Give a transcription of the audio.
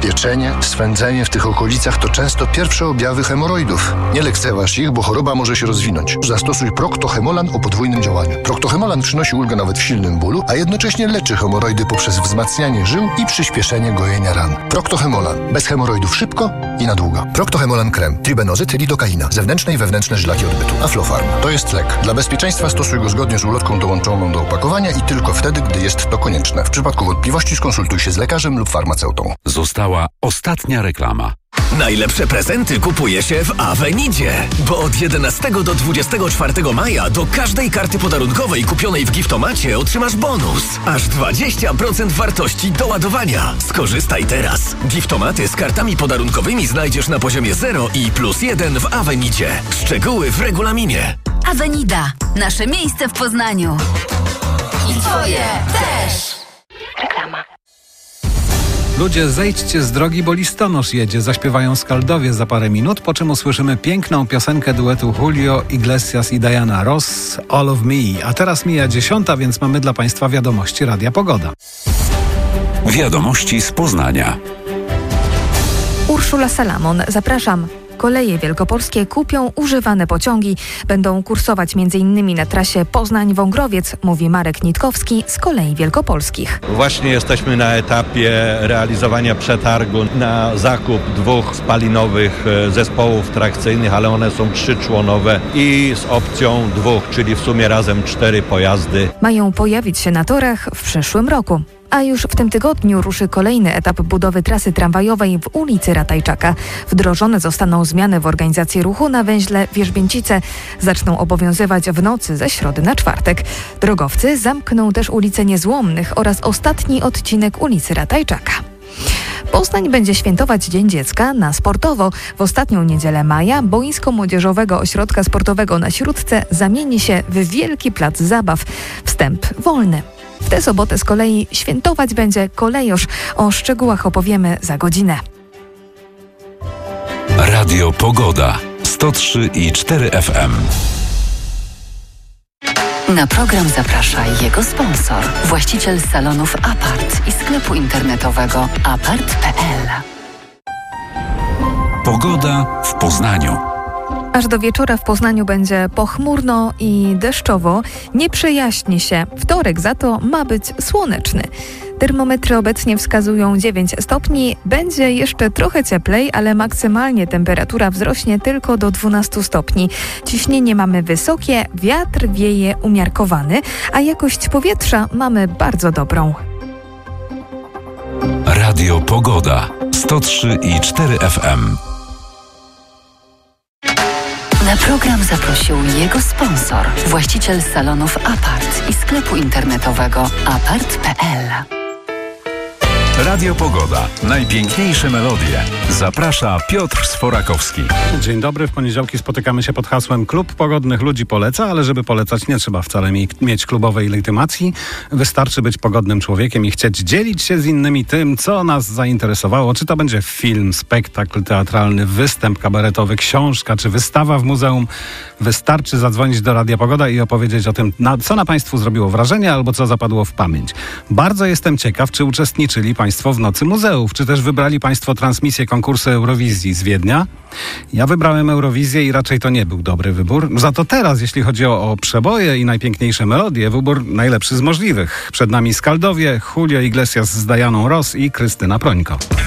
Pieczenie, swędzenie w tych okolicach to często pierwsze objawy hemoroidów. Nie lekceważ ich, bo choroba może się rozwinąć. Zastosuj Procto-Hemolan o podwójnym działaniu. Procto-Hemolan przynosi ulgę nawet w silnym bólu, a jednocześnie leczy hemoroidy poprzez wzmacnianie żył i przyspieszenie gojenia ran. Procto-Hemolan. Bez hemoroidów szybko i na długo. Procto-Hemolan krem. Tribenozyt, lidokaina. Zewnętrzne i wewnętrzne żylaki odbytu. Aflofarm. To jest lek. Dla bezpieczeństwa stosuj go zgodnie z ulotką dołączoną do opakowania i tylko wtedy, gdy jest to konieczne. W przypadku wątpliwości skonsultuj się z lekarzem lub farmaceutą. Została ostatnia reklama. Najlepsze prezenty kupuje się w Avenidzie, bo od 11 do 24 maja do każdej karty podarunkowej kupionej w Giftomacie otrzymasz bonus. Aż 20% wartości do ładowania. Skorzystaj teraz. Giftomaty z kartami podarunkowymi znajdziesz na poziomie 0 i +1 w Avenidzie. Szczegóły w regulaminie. Avenida. Nasze miejsce w Poznaniu. I twoje też. Reklama. Ludzie, zejdźcie z drogi, bo listonosz jedzie. Zaśpiewają Skaldowie za parę minut, po czym usłyszymy piękną piosenkę duetu Julio Iglesias i Diana Ross, All of Me. A teraz mija 10:00, więc mamy dla Państwa wiadomości Radia Pogoda. Wiadomości z Poznania. Urszula Salamon, zapraszam. Koleje wielkopolskie kupią używane pociągi. Będą kursować m.in. na trasie Poznań-Wągrowiec, mówi Marek Nitkowski z Kolei Wielkopolskich. Właśnie jesteśmy na etapie realizowania przetargu na zakup 2 spalinowych zespołów trakcyjnych, ale one są 3-członowe i z opcją 2, czyli w sumie razem 4 pojazdy. Mają pojawić się na torach w przyszłym roku. A już w tym tygodniu ruszy kolejny etap budowy trasy tramwajowej w ulicy Ratajczaka. Wdrożone zostaną zmiany w organizacji ruchu na węźle Wierzbięcice. Zaczną obowiązywać w nocy ze środy na czwartek. Drogowcy zamkną też ulicę Niezłomnych oraz ostatni odcinek ulicy Ratajczaka. Poznań będzie świętować Dzień Dziecka na sportowo. W ostatnią niedzielę maja boisko Młodzieżowego Ośrodka Sportowego na Śródce zamieni się w wielki plac zabaw. Wstęp wolny. W tę sobotę z kolei świętować będzie kolejosz. O szczegółach opowiemy za godzinę. Radio Pogoda 103,4 FM. Na program zaprasza jego sponsor, właściciel salonów Apart i sklepu internetowego apart.pl. Pogoda w Poznaniu. Aż do wieczora w Poznaniu będzie pochmurno i deszczowo. Nie przejaśni się. Wtorek za to ma być słoneczny. Termometry obecnie wskazują 9 stopni. Będzie jeszcze trochę cieplej, ale maksymalnie temperatura wzrośnie tylko do 12 stopni. Ciśnienie mamy wysokie, wiatr wieje umiarkowany, a jakość powietrza mamy bardzo dobrą. Radio Pogoda 103,4 FM. Na program zaprosił jego sponsor, właściciel salonów Apart i sklepu internetowego apart.pl. Radio Pogoda. Najpiękniejsze melodie. Zaprasza Piotr Sforakowski. Dzień dobry. W poniedziałki spotykamy się pod hasłem Klub Pogodnych Ludzi poleca, ale żeby polecać nie trzeba wcale mieć klubowej legitymacji. Wystarczy być pogodnym człowiekiem i chcieć dzielić się z innymi tym, co nas zainteresowało. Czy to będzie film, spektakl teatralny, występ kabaretowy, książka czy wystawa w muzeum. Wystarczy zadzwonić do Radia Pogoda i opowiedzieć o tym, co na Państwu zrobiło wrażenie albo co zapadło w pamięć. Bardzo jestem ciekaw, czy uczestniczyli Państwo w Nocy Muzeów, czy też wybrali Państwo transmisję konkursu Eurowizji z Wiednia. Ja wybrałem Eurowizję i raczej to nie był dobry wybór. Za to teraz, jeśli chodzi o przeboje i najpiękniejsze melodie, wybór najlepszy z możliwych. Przed nami Skaldowie, Julio Iglesias z Dianą Ross i Krystyna Prońko.